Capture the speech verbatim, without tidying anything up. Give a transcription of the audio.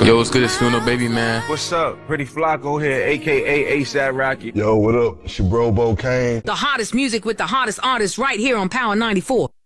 Yo, what's good? It's Funo Baby, man. What's up? Pretty Flocko here, aka ASAP Rocky. Yo, what up? It's your bro Bo Kane. The hottest music with the hottest artists right here on Power ninety-four.